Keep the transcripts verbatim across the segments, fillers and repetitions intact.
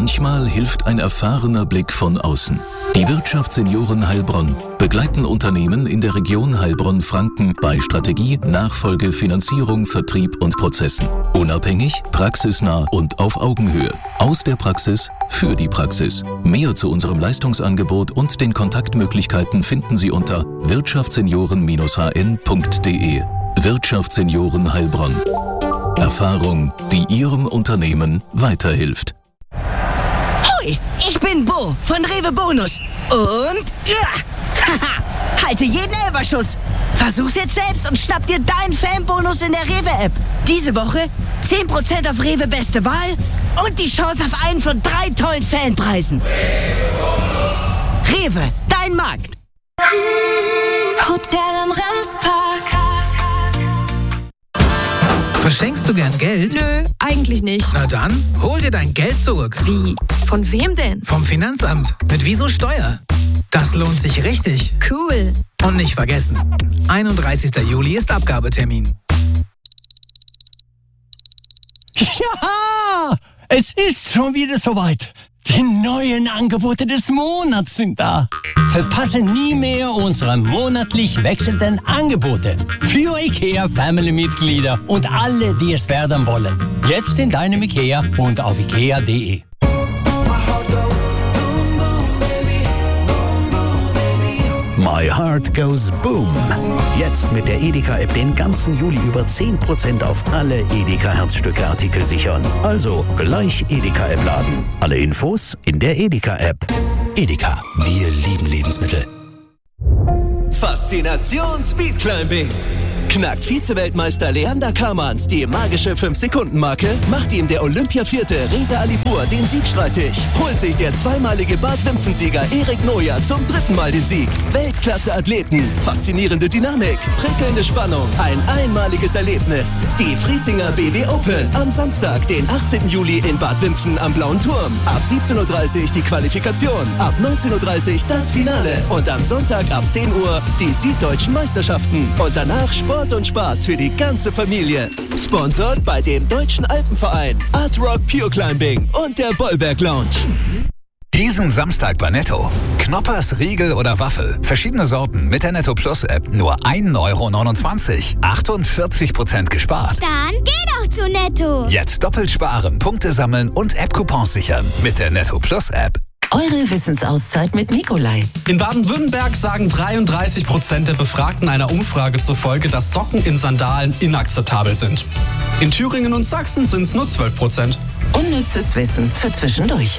Manchmal hilft ein erfahrener Blick von außen. Die Wirtschaftssenioren Heilbronn begleiten Unternehmen in der Region Heilbronn-Franken bei Strategie, Nachfolge, Finanzierung, Vertrieb und Prozessen. Unabhängig, praxisnah und auf Augenhöhe. Aus der Praxis für die Praxis. Mehr zu unserem Leistungsangebot und den Kontaktmöglichkeiten finden Sie unter wirtschaftssenioren Bindestrich h n punkt d e. Wirtschaftssenioren Heilbronn. Erfahrung, die Ihrem Unternehmen weiterhilft. Hoi, ich bin Bo von Rewe Bonus. Und ja, haha, halte jeden Elferschuss. Versuch's jetzt selbst und schnapp dir deinen Fanbonus in der Rewe-App. Diese Woche zehn Prozent auf Rewe Beste Wahl und die Chance auf einen von drei tollen Fanpreisen. Rewe, dein Markt. Hotel am Remspark. Verschenkst du gern Geld? Nö, eigentlich nicht. Na dann, hol dir dein Geld zurück. Wie? Von wem denn? Vom Finanzamt. Mit Wieso Steuer. Das lohnt sich richtig. Cool. Und nicht vergessen, einunddreißigster Juli ist Abgabetermin. Ja, es ist schon wieder soweit. Die neuen Angebote des Monats sind da. Verpasse nie mehr unsere monatlich wechselnden Angebote für IKEA-Family-Mitglieder und alle, die es werden wollen. Jetzt in deinem IKEA und auf ikea punkt de. My Heart Goes Boom. Jetzt mit der Edeka-App den ganzen Juli über zehn Prozent auf alle Edeka-Herzstücke-Artikel sichern. Also gleich Edeka-App laden. Alle Infos in der Edeka-App. Edeka, wir lieben Lebensmittel. Faszination Speedclimbing. Knackt Vize-Weltmeister Leander Kamans die magische fünf Sekunden Marke, macht ihm der Olympia-Vierte Reza Alipur den Sieg streitig, holt sich der zweimalige Bad-Wimpfen-Sieger Erik Noja zum dritten Mal den Sieg. Weltklasse-Athleten, faszinierende Dynamik, prickelnde Spannung, ein einmaliges Erlebnis. Die Friesinger B W Open am Samstag, den achtzehnten Juli in Bad Wimpfen am Blauen Turm. Ab siebzehn Uhr dreißig die Qualifikation, ab neunzehn Uhr dreißig das Finale und am Sonntag ab zehn Uhr die süddeutschen Meisterschaften. Und danach Sport und Spaß für die ganze Familie. Sponsored bei dem Deutschen Alpenverein, Art Rock Pure Climbing und der Bollwerk Lounge. Diesen Samstag bei Netto. Knoppers, Riegel oder Waffel. Verschiedene Sorten mit der Netto Plus App. Nur ein Euro neunundzwanzig. achtundvierzig Prozent gespart. Dann geh doch zu Netto. Jetzt doppelt sparen, Punkte sammeln und App-Coupons sichern. Mit der Netto Plus App. Eure Wissensauszeit mit Nikolai. In Baden-Württemberg sagen dreiunddreißig Prozent der Befragten einer Umfrage zufolge, dass Socken in Sandalen inakzeptabel sind. In Thüringen und Sachsen sind es nur zwölf Prozent. Unnützes Wissen für zwischendurch.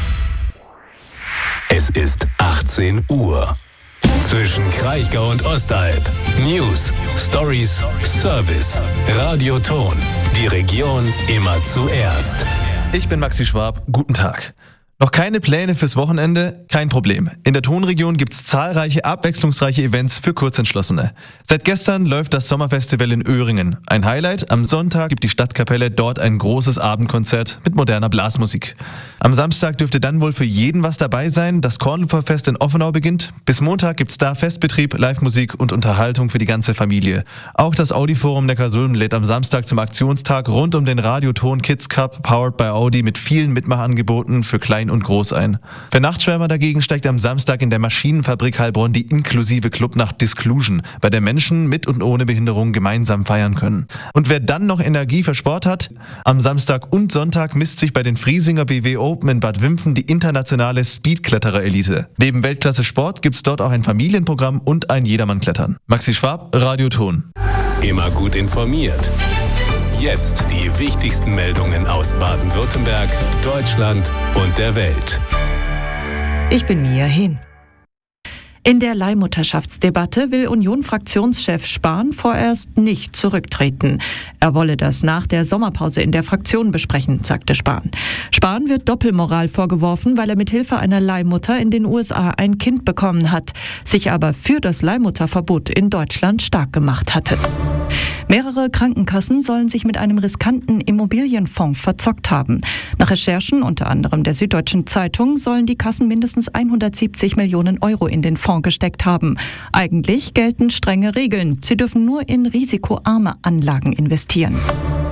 Es ist achtzehn Uhr. Zwischen Kraichgau und Ostalb. News, Stories, Service, Radioton. Die Region immer zuerst. Ich bin Maxi Schwab. Guten Tag. Noch keine Pläne fürs Wochenende? Kein Problem. In der Tonregion gibt's zahlreiche abwechslungsreiche Events für Kurzentschlossene. Seit gestern läuft das Sommerfestival in Öhringen. Ein Highlight: am Sonntag gibt die Stadtkapelle dort ein großes Abendkonzert mit moderner Blasmusik. Am Samstag dürfte dann wohl für jeden was dabei sein. Das Kornfeldfest in Offenau beginnt. Bis Montag gibt's da Festbetrieb, Live-Musik und Unterhaltung für die ganze Familie. Auch das Audi-Forum Neckarsulm lädt am Samstag zum Aktionstag rund um den Radioton Kids Cup, powered by Audi, mit vielen Mitmachangeboten für Klein und Groß ein. Für Nachtschwärmer dagegen steigt am Samstag in der Maschinenfabrik Heilbronn die inklusive Clubnacht Disclusion, bei der Menschen mit und ohne Behinderung gemeinsam feiern können. Und wer dann noch Energie für Sport hat, am Samstag und Sonntag misst sich bei den Friesinger B W Open in Bad Wimpfen die internationale Speedkletterer-Elite. Neben Weltklasse Sport gibt's dort auch ein Familienprogramm und ein Jedermann-Klettern. Maxi Schwab, Radioton. Immer gut informiert. Jetzt die wichtigsten Meldungen aus Baden-Württemberg, Deutschland und der Welt. Ich bin Mia Hehn. In der Leihmutterschaftsdebatte will Union-Fraktionschef Spahn vorerst nicht zurücktreten. Er wolle das nach der Sommerpause in der Fraktion besprechen, sagte Spahn. Spahn wird Doppelmoral vorgeworfen, weil er mit Hilfe einer Leihmutter in den U S A ein Kind bekommen hat, sich aber für das Leihmutterverbot in Deutschland stark gemacht hatte. Mehrere Krankenkassen sollen sich mit einem riskanten Immobilienfonds verzockt haben. Nach Recherchen unter anderem der Süddeutschen Zeitung sollen die Kassen mindestens hundertsiebzig Millionen Euro in den Fonds gesteckt haben. Eigentlich gelten strenge Regeln. Sie dürfen nur in risikoarme Anlagen investieren.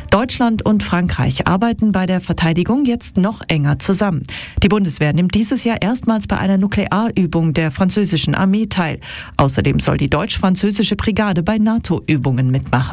Deutschland und Frankreich arbeiten bei der Verteidigung jetzt noch enger zusammen. Die Bundeswehr nimmt dieses Jahr erstmals bei einer Nuklearübung der französischen Armee teil. Außerdem soll die deutsch-französische Brigade bei NATO-Übungen mitmachen.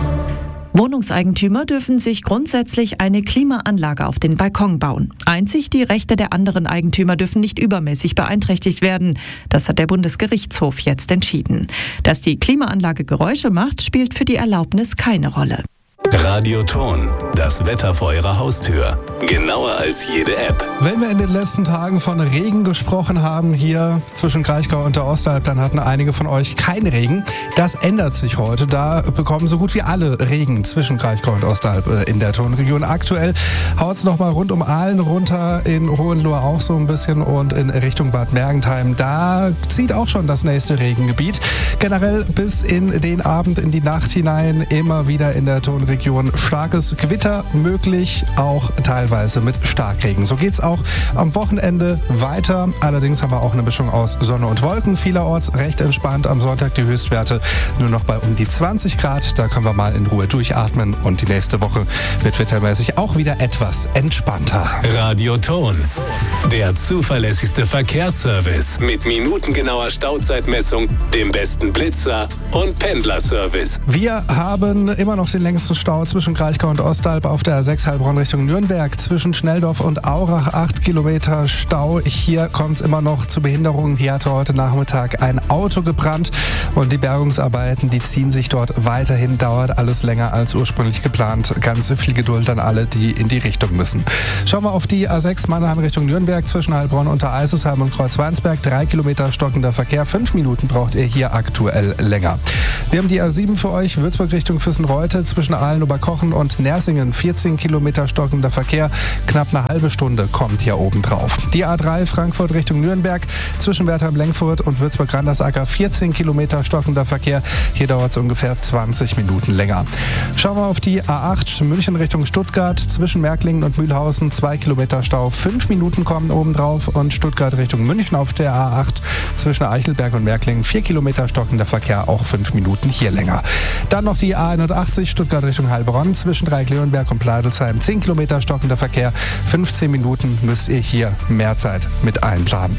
Wohnungseigentümer dürfen sich grundsätzlich eine Klimaanlage auf den Balkon bauen. Einzig die Rechte der anderen Eigentümer dürfen nicht übermäßig beeinträchtigt werden. Das hat der Bundesgerichtshof jetzt entschieden. Dass die Klimaanlage Geräusche macht, spielt für die Erlaubnis keine Rolle. Radioton, das Wetter vor Ihrer Haustür. Genauer als jede App. Wenn wir in den letzten Tagen von Regen gesprochen haben, hier zwischen Kraichgau und der Ostalb, dann hatten einige von euch keinen Regen. Das ändert sich heute. Da bekommen so gut wie alle Regen zwischen Kraichgau und Ostalb in der Tonregion. Aktuell haut es nochmal rund um Aalen runter, in Hohenlohe auch so ein bisschen und in Richtung Bad Mergentheim. Da zieht auch schon das nächste Regengebiet. Generell bis in den Abend, in die Nacht hinein immer wieder in der Tonregion starkes Gewitter möglich, auch teilweise mit Starkregen. So geht's auch am Wochenende weiter. Allerdings haben wir auch eine Mischung aus Sonne und Wolken. Vielerorts recht entspannt. Am Sonntag die Höchstwerte nur noch bei um die zwanzig Grad. Da können wir mal in Ruhe durchatmen. Und die nächste Woche wird wettermäßig auch wieder etwas entspannter. Radioton, der zuverlässigste Verkehrsservice mit minutengenauer Stauzeitmessung, dem besten Blitzer und Pendlerservice. Wir haben immer noch den längsten Stau zwischen Kraichgau und Ostalb auf der A sechs Heilbronn Richtung Nürnberg. Zwischen Schnelldorf und Aurach acht Kilometer Stau. Hier kommt es immer noch zu Behinderungen. Hier hatte heute Nachmittag ein Auto gebrannt und die Bergungsarbeiten, die ziehen sich dort weiterhin. Dauert alles länger als ursprünglich geplant. Ganz viel Geduld an alle, die in die Richtung müssen. Schauen wir auf die A sechs Mannheim Richtung Nürnberg zwischen Heilbronn unter Eisesheim und Kreuzweinsberg. Drei Kilometer stockender Verkehr. Fünf Minuten braucht ihr hier aktuell länger. Wir haben die A sieben für euch. Würzburg Richtung Füssen-Reutte zwischen Aalen, Oberkochen und Nersingen. vierzehn Kilometer stockender Verkehr. Knapp eine halbe Stunde kommt hier oben drauf. Die A drei Frankfurt Richtung Nürnberg zwischen Wertheim-Lengfurt und Würzburg-Randersacker. vierzehn Kilometer stockender Verkehr. Hier dauert es ungefähr zwanzig Minuten länger. Schauen wir auf die A acht München Richtung Stuttgart zwischen Märklingen und Mühlhausen. zwei Kilometer Stau. fünf Minuten kommen oben drauf. Und Stuttgart Richtung München auf der A acht zwischen Eichelberg und Märklingen. vier Kilometer stockender Verkehr. Auch fünf Minuten hier länger. Dann noch die A einundachtzig Stuttgart Richtung Heilbronn zwischen Dreieck-Leonberg und Pleidelsheim. zehn Kilometer stockender Verkehr. fünfzehn Minuten müsst ihr hier mehr Zeit mit einplanen.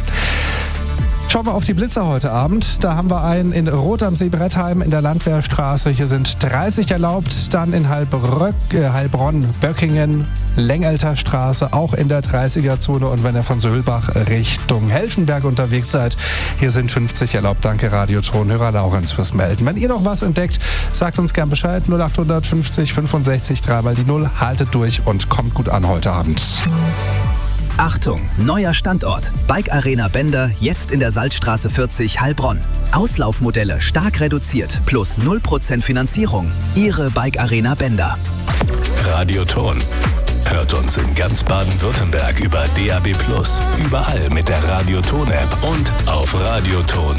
Schauen wir auf die Blitzer heute Abend. Da haben wir einen in Rot am See Brettheim in der Landwehrstraße. Hier sind dreißig erlaubt. Dann in Heilbröck, äh, Heilbronn, Böckingen, Lengelter Straße, auch in der dreißiger-Zone. Und wenn ihr von Söhlbach Richtung Helfenberg unterwegs seid, hier sind fünfzig erlaubt. Danke Radiotonhörer Laurenz fürs Melden. Wenn ihr noch was entdeckt, sagt uns gern Bescheid. null acht fünfzig fünfundsechzig drei mal die null. Haltet durch und kommt gut an heute Abend. Achtung, neuer Standort. Bike Arena Bender, jetzt in der Salzstraße vierzig Heilbronn. Auslaufmodelle stark reduziert, plus null Prozent Finanzierung. Ihre Bike Arena Bender. Radioton. Hört uns in ganz Baden-Württemberg über D A B plus, überall mit der Radioton-App und auf radioton